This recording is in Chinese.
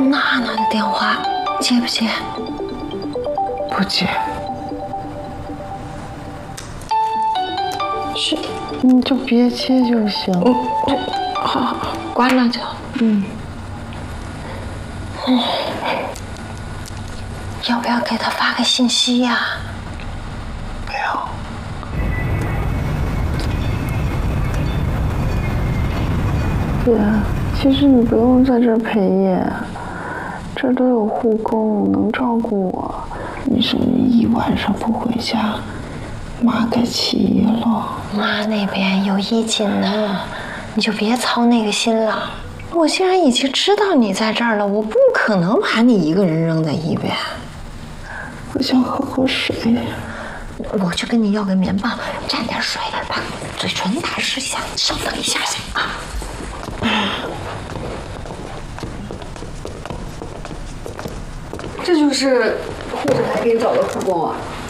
娜娜的电话，接不接？ 不接。是，你就别接就行。 好，关了就。要不要给他发个信息呀？ 不要。姐，其实你不用在这儿陪夜，这儿都有护工能照顾我。你说你一晚上不回家，妈该起疑了。 妈那边有衣锦呢，你就别操那个心了。我既然已经知道你在这儿了，我不可能把你一个人扔在一边。 我想喝口水。 我去跟你要个棉棒，蘸点水，把嘴唇打湿一下。稍等一下啊。 这就是护士台给你找的护工啊？